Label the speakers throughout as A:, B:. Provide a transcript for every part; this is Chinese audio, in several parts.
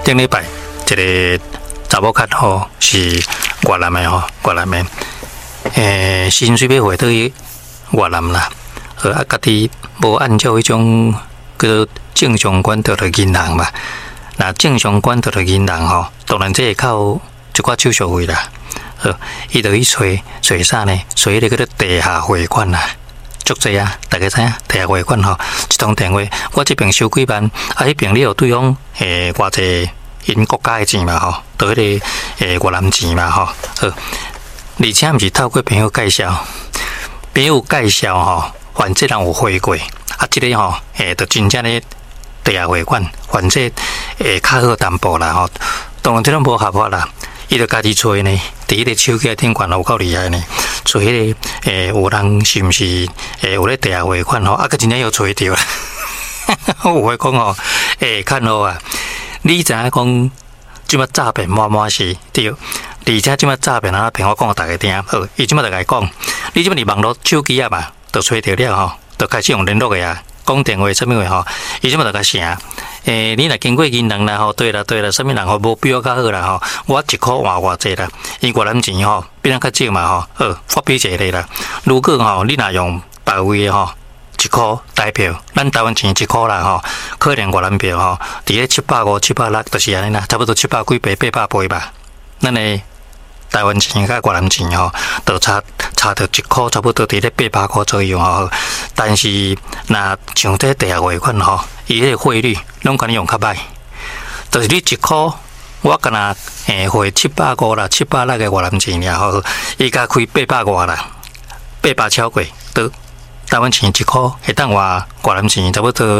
A: 顶礼拜一个查某囝吼是越南的吼，越南的，薪水要回到越南啦，家己无按照迄种叫做正常管道的银行嘛。那正常管道的银行吼，当然这会靠一寡手续费啦。伊就去找啥呢？找迄个叫做地下汇款啦。足济啊，大家知影地下汇款吼，一通电话，我这边收几万，迄边你有对方偌济因国家的钱嘛吼，到迄个越南钱嘛吼，而且毋是透过朋友介绍，朋友介绍吼，反正人有汇过，这个吼就真正的地下汇款，反正较好淡薄啦吼，当然这种无合法啦。伊就家己找呢，伫迄个手机顶管有够厉害呢。找迄个有人是毋是有咧地下汇款吼？个真正又找着啦。有话讲吼，看好啊！你知影讲，即摆诈骗满满是对，而且即摆诈骗啊，骗我讲互大家听。伊即摆就甲伊讲，你即摆伫网络手机啊嘛，就找着了吼，就开始用联络的啊，讲电话啥物话吼，伊即摆就甲写。你若经过银行啦吼，对啦，啥物人吼无比我较好啦吼，我1箍换偌济啦，因越南钱吼比咱较少嘛吼，发比一个啦。如果吼你若用别位吼1箍台票，咱台湾钱1箍啦吼，可能越南票吼，伫咧750、760，就是安尼啦，差不多700几倍、800倍吧。咱诶台湾钱甲越南钱吼，就差着1箍，差不多伫咧800块左右吼。但是若像这地下汇款吼，伊迄个汇率拢甲你用较歹，就是你1箍，我敢若汇700块啦、760个越南钱尔吼，伊甲开800外啦，800超过，都台湾钱1箍会当换越南钱差不多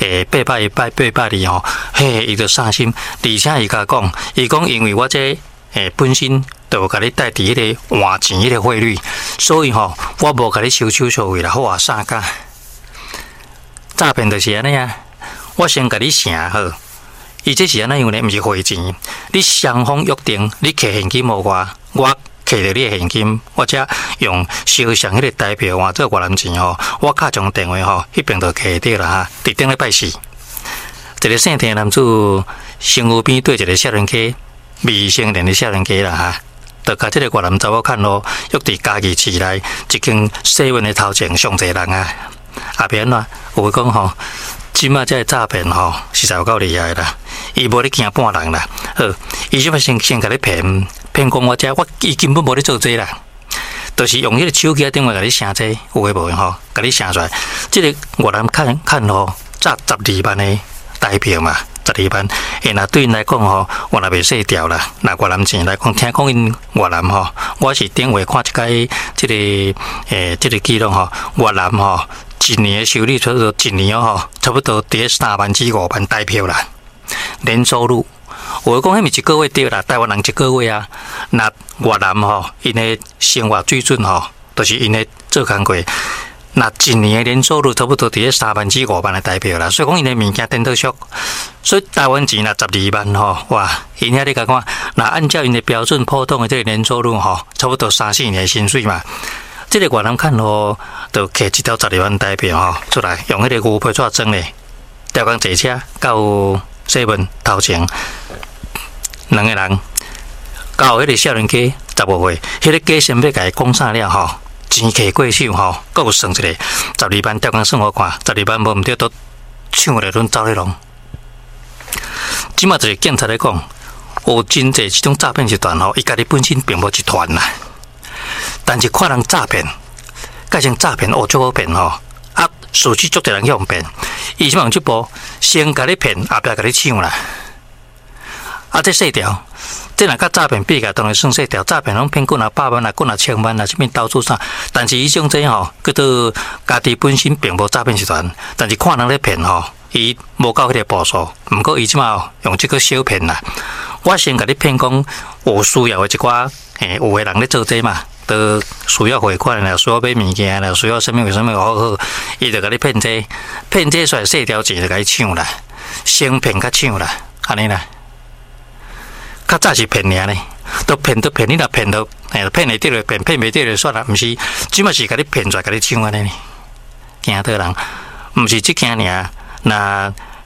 A: 820吼，嘿，伊就伤心，而且伊甲讲，伊讲因为我这本身就甲你带伫迄个换钱迄个汇率，所以吼我无甲你收手续费啦，好啊啥个诈骗就是安尼啊！我先甲你成好，伊这是安怎样呢？毋是汇钱，你双方约定，你摕现金互我摕着你的现金，或者用烧上迄个台票换做越南钱吼，我敲上电话吼，迄边就摕着啦哈。伫顶礼拜四，一个姓田男子身躯边对一个少年家，未成年的少年家啦哈，就甲这个越南查某囝咯，约伫家己市内一间7-Eleven的头前上侪人啊，后边怎有讲吼？即马这诈骗吼，实在有够厉害啦！伊无咧惊半人啦，伊即马先甲你骗讲我伊根本无咧做这啦，就是用迄个手机电话甲你写这有诶无诶吼，甲你写出来。即个越南看吼，诈12万诶台票嘛，12万。若对因来讲吼，我若袂洗掉啦。若越南钱来讲，听讲因越南吼，我是电话看一解即个记录吼，越南吼。一年的收入差不多一年吼，差不多伫3万至5万台票啦，年收入。我讲迄咪一个月对啦，台湾人一个月啊，那越南吼，因的生活水准吼，就是因的做工课，那一年的年收入差不多伫3万至5万的台票啦，所以讲因的物件颠倒俗，所以台湾钱啦12万吼，哇，因遐你甲看，那按照因的标准普通的这个年收入吼，差不多3-4年的薪水嘛。这个越南看吼，就摕一条12万台票吼出来，用迄个牛皮纸装咧，调工坐车到7-Eleven头前，两个人到迄个少年家15岁，迄个家先要甲伊讲啥了吼，钱摕过手吼，搁有算一个12万，调工算我看，12万无毋对，都抢咧拢走咧拢。即马就是警察咧讲，有真济这种诈骗集团吼，伊家己本身并无一团啦。但是看人诈骗，改成诈骗学足好骗吼，事实足侪人去用骗，伊即用这步先甲你骗，后壁甲你抢啦。这细条，这若甲诈骗比起来，当然算细条。诈骗拢骗几若百万啊，几若千万啊，什物到处啥。但是伊种这吼，叫做家己本身并无诈骗集团，但是看人咧骗吼，伊无到迄个步数。毋过伊即马用这个小骗啦，我先甲你骗讲有需要的一寡有的人咧做这嘛。都需要汇款啦，需要买物件啦，需要什么好，伊就甲你骗这出来细条钱就甲你抢啦，先骗甲抢啦，安尼啦。较早是骗尔呢，都骗你若骗到，骗会得就骗袂得就算啦，毋是，即马是甲你骗出来甲你抢安尼呢，惊到人，毋是即件尔，那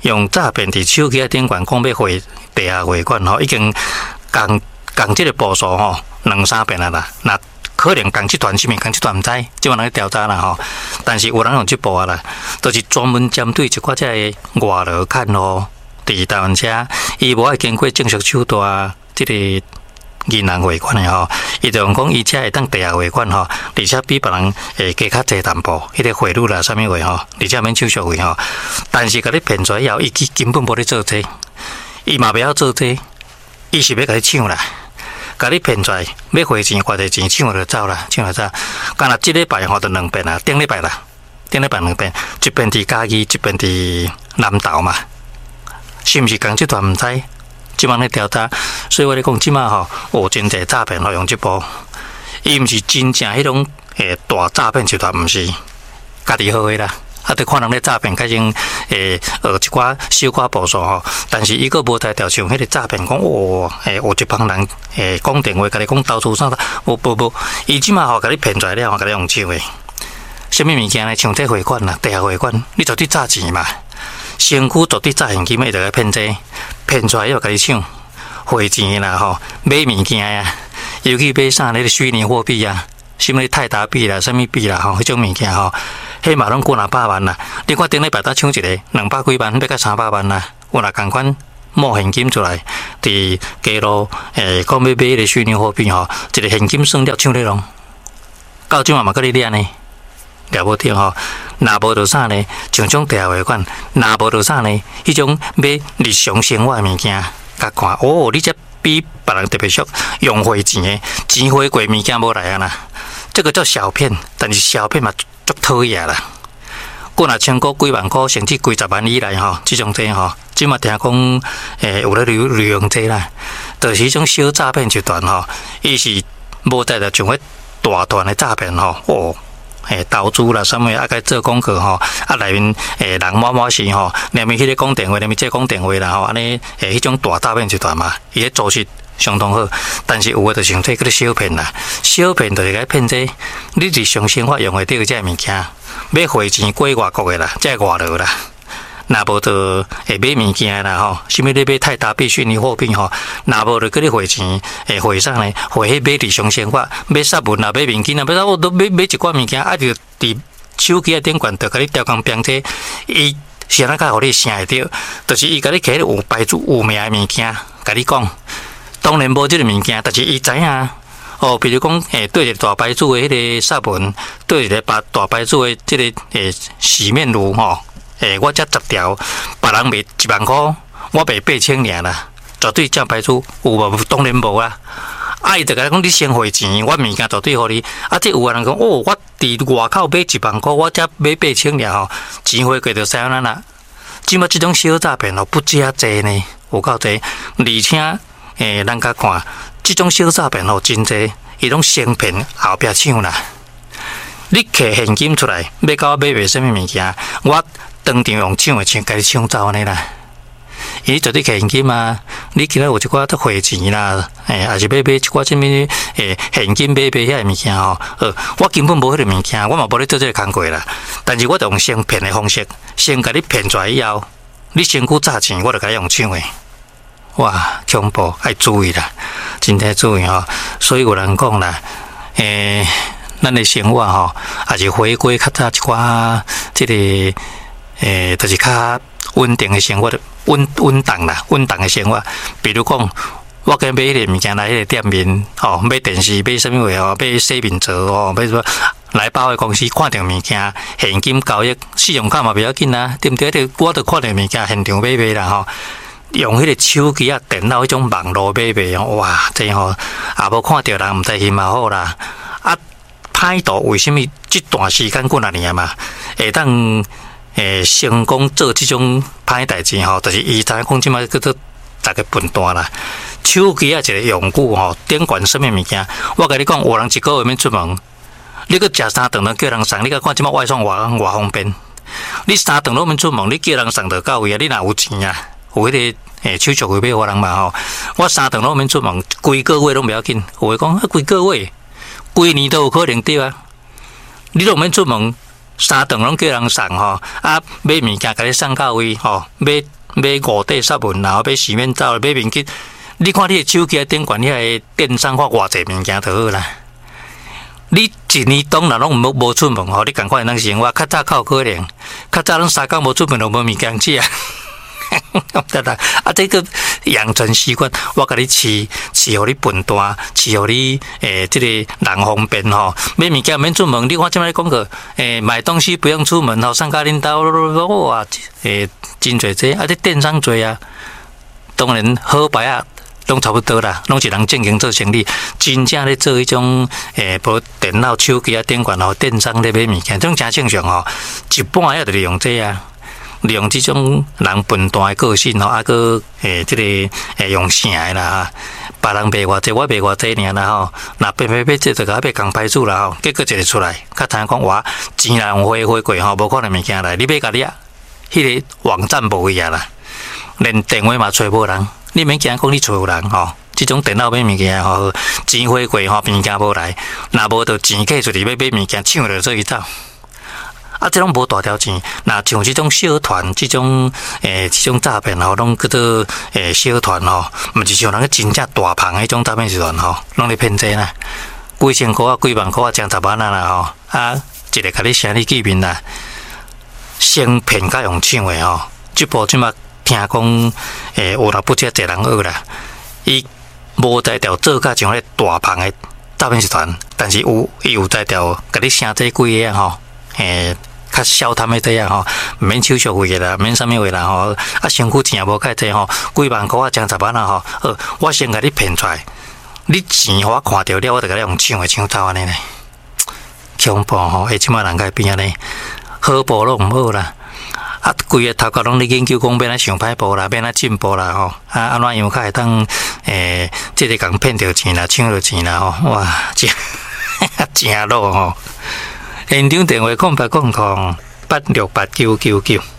A: 用诈骗伫手机顶管讲要汇地下汇款吼，已经共即个步数吼2-3遍啊啦。那可能共集团是毋是共集团毋知，即晚人去调查啦吼。但是有人用即步啊啦，就是专门针对一寡即个外劳看咯，伫台湾遮，伊无爱经过正式手段，即个银行汇款的吼，伊就用讲伊遮会当地下汇款吼，而且比别人会加较济淡薄，迄个汇率啦，啥物话吼，而且免手续费吼。但是甲你骗出来以后，伊根本无咧做这，伊嘛袂晓做这，伊是要甲你抢啦。甲你骗出来，要汇钱、偌济钱，抢就走啦，抢就走。干那即礼拜吼，就2遍啦，顶礼拜2遍，一遍伫嘉义，一遍伫南投嘛，是毋是共集团毋知？即晚咧调查，所以我咧讲，即马吼，真侪诈骗用即步，伊毋是真正迄种大诈骗集团，毋是家己好诶啦。啊，得看人咧诈骗，开始学一寡小可步数吼，但是伊个无才调像迄个诈骗讲有一帮人讲电话，甲你讲投资啥，无，伊即马甲你骗出来了，甲你用手诶。什么物件呢？像这汇款啦，地下汇款，你绝对诈钱嘛，身躯绝对诈现金，伊就来骗这，骗出来又甲你抢汇钱啦吼，买物件啊，尤其买啥那个虚拟货币啊，什么泰达币啦，什么币啦吼，迄种物件吼。迄嘛拢过100万啦！你看顶礼拜搭抢一个200几万，要到300万啦！有若共款冒现金出来，伫街路讲要买迄个虚拟货币吼，一个现金算了抢咧拢，到即嘛搁咧掠呢，掠无定吼，若无就啥呢？像种地下汇款，若无就啥呢？迄种买日常生活物件，甲看你这比别人特别俗，用汇钱诶，钱汇过物件无来啊啦！这个叫小骗，但是小骗嘛。足讨厌啦！过若千几万块，甚至几10万以内吼，即种这吼，即嘛听讲有咧利用这啦，就是种小诈骗集团吼，伊是无在着像迄大团的诈骗吼，投资啦，啥物啊，该做广告吼，啊内面人满是吼，内面迄个讲电话，内面这讲电话啦吼，安尼迄种大诈骗集团嘛，伊咧组织。相当好，但是有诶就像这个小骗啦，小骗就是甲骗这，你日常生活用诶到这物件，要汇钱过外国诶啦，这外劳啦，若无就会买物件啦吼，什么咧买泰达币、虚拟货币吼，若无就叫你汇钱，汇啥呢？汇迄买日常生活，买食物啦，买面巾啦，买啥我都买一寡物件，啊就伫手机顶管就甲你调工编这，伊是安怎甲互你想会着？就是伊甲你摕有牌子有名诶物件，甲你讲。当然无即个物件，但是伊知影比如讲，对一个大牌子的迄个纱文，对一个大牌子的即个洗面乳吼，我才10条，别人卖1万块，我卖8000尔啦，绝对这牌子有无？当然无啦。伊就甲讲你先汇钱，我物件绝对互你。即有个人讲我伫外口买1万块，我才买8000尔吼，钱汇过就使安啦。即马即种小诈骗不遮济呢，有够济，而且。咱甲看，即种小诈骗真济，伊拢先骗后壁抢啦。你摕现金出来，要甲我买卖什么物件，我当场用抢诶钱，甲你抢走安尼啦。伊绝对摕现金啊！你今仔有一寡得汇钱啦，还是买一寡什么现金买遐物件吼。我根本无迄个物件，我嘛无咧做这个工作啦。但是我就用先骗诶方式，先甲你骗出来以后，你身躯诈钱，我就甲你用抢诶。哇，恐怖，要注意啦，真正注意吼。所以有人讲啦，咱的生活吼，也是回归较早一寡，即个就是较稳定的生活，稳当啦，稳当的生活。比如讲，我跟买迄个物件来迄个店面，买电视，买什么话买洗面槽买什么。来保险公司看到物件，现金交易，信用卡嘛不要紧啦，对不对？我就看到物件现场买啦吼。用迄个手机啊、电脑迄种网络买卖哦，哇，这也无看到人，毋知翕嘛好啦。歹徒为什么这段时间过来嘛，会当成功做这种歹代志吼？就是伊知影讲即摆叫做大家笨蛋啦。手机啊一个用具吼，顶管什么物件？我甲你讲，有人一个月免出门，你搁食3顿都叫人送，你甲看即摆外送偌方便。你3顿都免出门，你叫人送就到位啊！你若有钱啊？有迄个手续费要互人嘛吼，我3顿拢免出门，规个月拢不要紧。有诶讲，规个月、规年都有可能对啊。你都免出门， 三顿拢叫人送吼，啊买物件甲你送到位吼，买5块沙文，然后买洗面皂，买面巾。你看你的手机顶悬遐个电商发偌济物件就好啦。你一年当然拢无出门吼，你赶快能生活。较早靠可能，较早拢3工无出门就无物件吃啊。得啦，啊，这个养成习惯，我甲你饲互你笨蛋，饲互你这个人方便吼。买物件免出门，你看即摆讲个买东西不用出门吼，送到恁兜哇，真侪济，啊，这电商多啊。当然好歹啊。拢差不多啦，拢是人正经做生意，真正咧做迄种无电脑、手机啊、电管吼、电商咧买物件，这种真正常吼。一半也就利用这啊，利用这种人笨蛋的个性吼，啊个这个用啥的啦，别人卖偌济，我卖偌济尔啦吼。那买这就甲买共牌子啦吼，结果一个出来，较听讲哇，钱来用花过吼，无可能物件来，你买家己啊，迄个网站无去啊啦，连电话嘛找无人。你免惊讲你找人吼，即种电脑买物件吼，钱花过吼，物件无来，若无就钱寄出去要买物件，抢着做去走。啊，这种无大条钱，那像这种小团，这种这种诈骗吼，拢叫做小团吼，毋是像人个真正大庞迄种诈骗集团吼，拢咧骗这啦，几千块啊，几万块啊，将10万啊啦吼，啊，一个甲你声你见面啦，先骗甲用抢的吼，这步即马。听讲，有若不遮侪人学啦，伊无才调做甲像迄大庞的诈骗集团，但是伊有才调甲你声这几个啊吼，较小摊的这样吼，免手续费的啦，免啥物话啦吼，啊身躯钱也无介济吼，几万块啊，将10万啊吼，我先甲你骗出来，你钱互我看着了，我就甲你用抢的抢走安尼咧，恐怖吼，即摆人该变安尼，好报拢毋好啦。啊，规个头壳拢咧研究讲要哪想歹步啦，要哪进步啦吼，啊，安怎样较会当即个共骗着钱啦，抢着钱啦吼，哇，真落吼！现场电话0800868999。